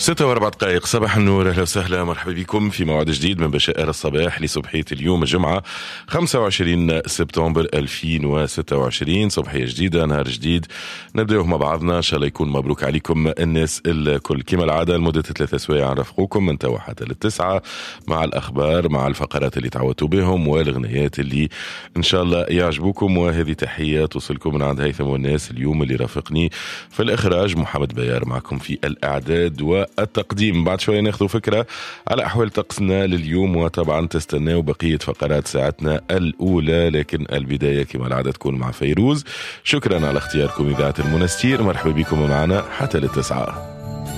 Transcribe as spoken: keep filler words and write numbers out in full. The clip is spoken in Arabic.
ستة وأربع دقائق صباح النور، أهلا وسهلا، مرحبا بكم في موعد جديد من بشائر الصباح لصبحية اليوم الجمعة خمسة وعشرين سبتمبر ألفين وستة وعشرين. صبحية جديدة، نهار جديد نبدأه مع بعضنا، إن شاء الله يكون مبروك عليكم الناس الكل. كما العادة لمدة ثلاثة سوايع نرافقوكم من توا حتى للتسعة مع الأخبار، مع الفقرات اللي تعودتوا بهم والغنيات اللي إن شاء الله يعجبوكم. وهذه تحية توصلكم من عند هيثم والناس اليوم اللي رافقني في الإخراج، محمد بيار معكم في الإعداد والتقديم. بعد شوية ناخذوا فكرة على أحوال طقسنا لليوم، وطبعا تستناوا بقية فقرات ساعتنا الأولى، لكن البداية كما العادة تكون مع فيروز. شكرا على اختياركم إذاعة المنستير، مرحبا بكم معنا حتى للتسعة.